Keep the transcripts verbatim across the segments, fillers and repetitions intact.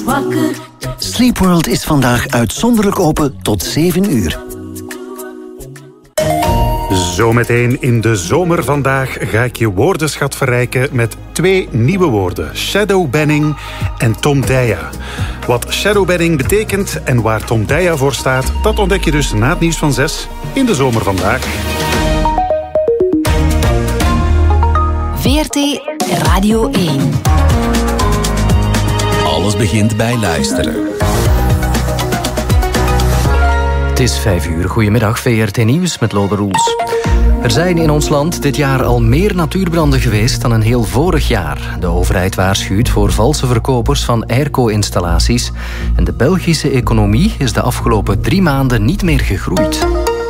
Wakker. Sleepworld is vandaag uitzonderlijk open tot zeven uur. Zometeen in de zomer vandaag ga ik je woordenschat verrijken met twee nieuwe woorden. Shadowbanning en Tom Dija. Wat shadowbanning betekent en waar Tom Dija voor staat, dat ontdek je dus na het nieuws van zes in de zomer vandaag. V R T Radio één. Alles begint bij luisteren. Het is vijf uur. Goedemiddag, V R T Nieuws met Lode Roels. Er zijn in ons land dit jaar al meer natuurbranden geweest dan een heel vorig jaar. De overheid waarschuwt voor valse verkopers van airco-installaties. En de Belgische economie is de afgelopen drie maanden niet meer gegroeid.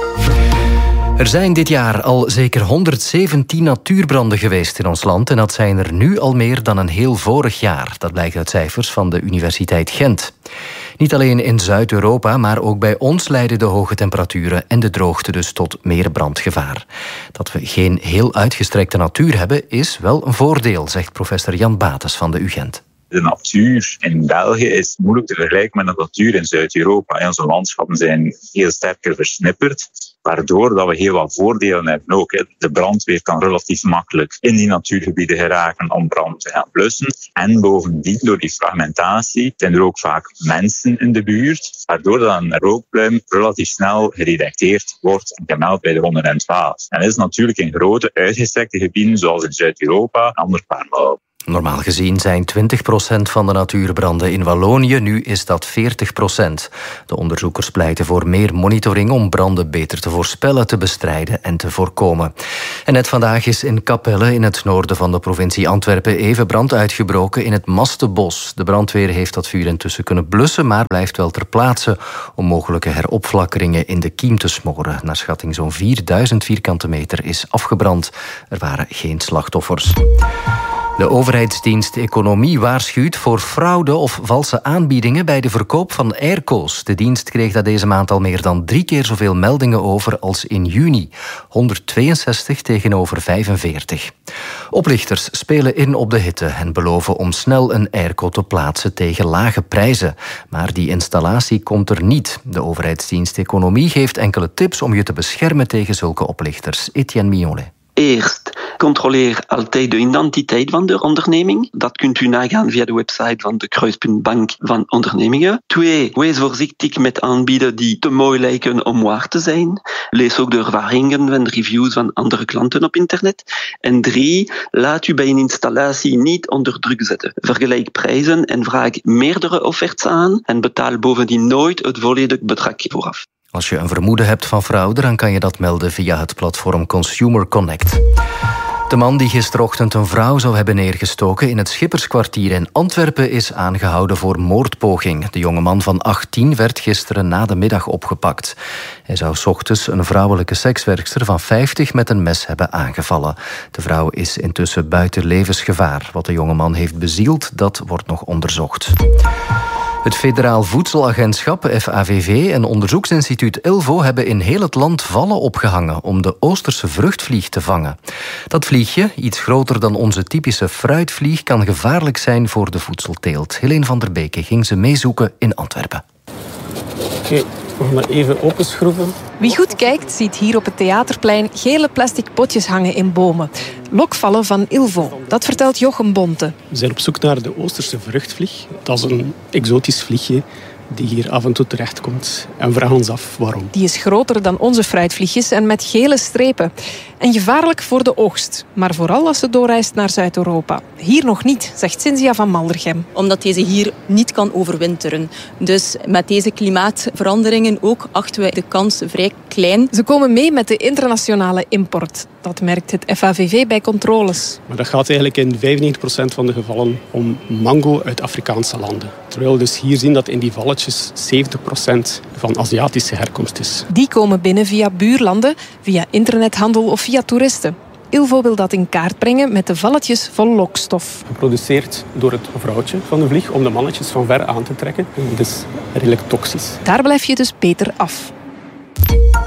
Er zijn dit jaar al zeker honderdzeventien natuurbranden geweest in ons land en dat zijn er nu al meer dan een heel vorig jaar. Dat blijkt uit cijfers van de Universiteit Gent. Niet alleen in Zuid-Europa, maar ook bij ons leiden de hoge temperaturen en de droogte dus tot meer brandgevaar. Dat we geen heel uitgestrekte natuur hebben is wel een voordeel, zegt professor Jan Bates van de U Gent. De natuur in België is moeilijk te vergelijken met de natuur in Zuid-Europa. Onze landschappen zijn heel sterker versnipperd, waardoor dat we heel wat voordelen hebben ook. De brandweer kan relatief makkelijk in die natuurgebieden geraken om brand te gaan blussen. En bovendien, door die fragmentatie, zijn er ook vaak mensen in de buurt, waardoor dan een rookpluim relatief snel gedetecteerd wordt en gemeld bij de honderdtwaalf. En dat is natuurlijk in grote, uitgestrekte gebieden, zoals in Zuid-Europa, een ander paar mouwen. Normaal gezien zijn twintig procent van de natuurbranden in Wallonië, nu is dat veertig procent. De onderzoekers pleiten voor meer monitoring om branden beter te voorspellen, te bestrijden en te voorkomen. En net vandaag is in Capelle, in het noorden van de provincie Antwerpen, even brand uitgebroken in het Mastenbos. De brandweer heeft dat vuur intussen kunnen blussen, maar blijft wel ter plaatse om mogelijke heropflakkeringen in de kiem te smoren. Naar schatting zo'n vierduizend vierkante meter is afgebrand. Er waren geen slachtoffers. De overheidsdienst Economie waarschuwt voor fraude of valse aanbiedingen bij de verkoop van airco's. De dienst kreeg dat deze maand al meer dan drie keer zoveel meldingen over als in juni. honderdtweeënzestig tegenover vijfenveertig. Oplichters spelen in op de hitte en beloven om snel een airco te plaatsen tegen lage prijzen. Maar die installatie komt er niet. De overheidsdienst Economie geeft enkele tips om je te beschermen tegen zulke oplichters. Etienne Mignolet. Eerst, controleer altijd de identiteit van de onderneming. Dat kunt u nagaan via de website van de Kruispuntbank van ondernemingen. Twee, wees voorzichtig met aanbieden die te mooi lijken om waar te zijn. Lees ook de ervaringen en de reviews van andere klanten op internet. En drie, laat u bij een installatie niet onder druk zetten. Vergelijk prijzen en vraag meerdere offertes aan en betaal bovendien nooit het volledige bedrag vooraf. Als je een vermoeden hebt van fraude, dan kan je dat melden via het platform Consumer Connect. De man die gisterochtend een vrouw zou hebben neergestoken in het Schipperskwartier in Antwerpen is aangehouden voor moordpoging. De jonge man van achttien werd gisteren na de middag opgepakt. Hij zou 's ochtends een vrouwelijke sekswerkster van vijftig met een mes hebben aangevallen. De vrouw is intussen buiten levensgevaar. Wat de jonge man heeft bezield, dat wordt nog onderzocht. Het Federaal Voedselagentschap, F A V V, en onderzoeksinstituut Ilvo hebben in heel het land vallen opgehangen om de Oosterse vruchtvlieg te vangen. Dat vliegje, iets groter dan onze typische fruitvlieg, kan gevaarlijk zijn voor de voedselteelt. Helene van der Beke ging ze meezoeken in Antwerpen. Oké, okay, we gaan dat even openschroeven. Wie goed kijkt, ziet hier op het Theaterplein gele plastic potjes hangen in bomen. Lokvallen van Ilvo, dat vertelt Jochem Bonte. We zijn op zoek naar de Oosterse vruchtvlieg. Dat is een exotisch vliegje die hier af en toe terechtkomt. En we vragen ons af waarom. Die is groter dan onze fruitvliegjes en met gele strepen. En gevaarlijk voor de oogst. Maar vooral als ze doorreist naar Zuid-Europa. Hier nog niet, zegt Cynthia van Maldergem. Omdat deze hier niet kan overwinteren. Dus met deze klimaatveranderingen ook achten wij de kans vrij klein. Ze komen mee met de internationale import. Dat merkt het F A V V bij controles. Maar dat gaat eigenlijk in vijfennegentig procent van de gevallen om mango uit Afrikaanse landen. Terwijl we dus hier zien dat in die valletjes zeventig procent van Aziatische herkomst is. Die komen binnen via buurlanden, via internethandel of via toeristen. Ilvo wil dat in kaart brengen met de valletjes vol lokstof. Geproduceerd door het vrouwtje van de vlieg om de mannetjes van ver aan te trekken. Het is redelijk toxisch. Daar blijf je dus beter af.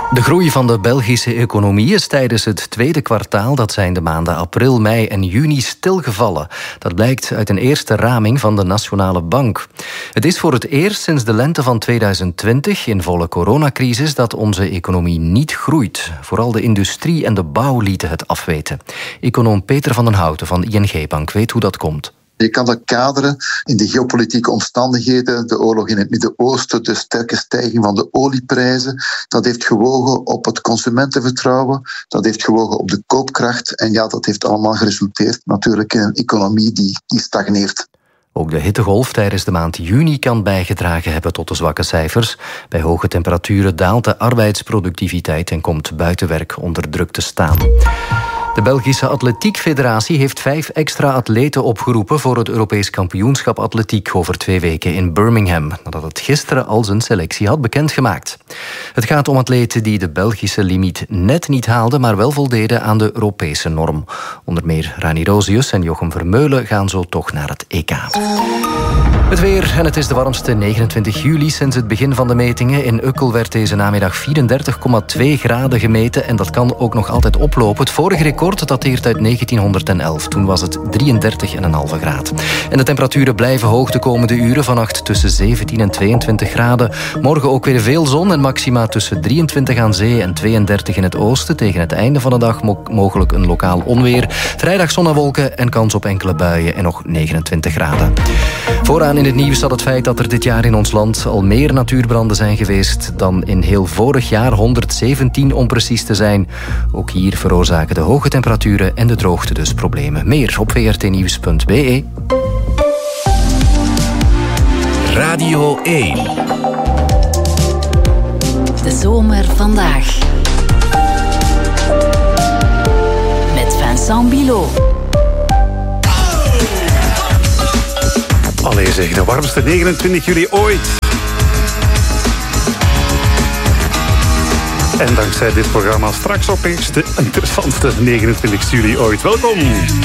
De groei van de Belgische economie is tijdens het tweede kwartaal, dat zijn de maanden april, mei en juni, stilgevallen. Dat blijkt uit een eerste raming van de Nationale Bank. Het is voor het eerst sinds de lente van tweeduizend twintig, in volle coronacrisis, dat onze economie niet groeit. Vooral de industrie en de bouw lieten het afweten. Econoom Peter van den Houten van I N G Bank weet hoe dat komt. Je kan dat kaderen in de geopolitieke omstandigheden, de oorlog in het Midden-Oosten, de sterke stijging van de olieprijzen. Dat heeft gewogen op het consumentenvertrouwen, dat heeft gewogen op de koopkracht. En ja, dat heeft allemaal geresulteerd natuurlijk in een economie die, die stagneert. Ook de hittegolf tijdens de maand juni kan bijgedragen hebben tot de zwakke cijfers. Bij hoge temperaturen daalt de arbeidsproductiviteit en komt buitenwerk onder druk te staan. De Belgische Atletiek Federatie heeft vijf extra atleten opgeroepen voor het Europees kampioenschap atletiek over twee weken in Birmingham, nadat het gisteren al zijn selectie had bekendgemaakt. Het gaat om atleten die de Belgische limiet net niet haalden, maar wel voldeden aan de Europese norm. Onder meer Rani Rosius en Jochem Vermeulen gaan zo toch naar het E K. Het weer, en het is de warmste negenentwintig juli sinds het begin van de metingen. In Ukkel werd deze namiddag vierendertig komma twee graden gemeten en dat kan ook nog altijd oplopen. Het vorige record dateert uit negentienhonderdelf. Toen was het drieëndertig komma vijf graden. En de temperaturen blijven hoog de komende uren. Vannacht tussen zeventien en tweeëntwintig graden. Morgen ook weer veel zon en maxima tussen drieëntwintig aan zee en tweeëndertig in het oosten. Tegen het einde van de dag mo- mogelijk een lokaal onweer. Vrijdag zon en wolken en kans op enkele buien en nog negenentwintig graden. Vooraan in het nieuws staat het feit dat er dit jaar in ons land al meer natuurbranden zijn geweest dan in heel vorig jaar, honderdzeventien om precies te zijn. Ook hier veroorzaken de hoge temperaturen en de droogte dus problemen. Meer op v r t nieuws punt b e. Radio één. De zomer vandaag. Met Vincent Bilot. Allee zeg, de warmste negenentwintig juli ooit. En dankzij dit programma straks opeens de interessantste negenentwintigste juli ooit. Welkom!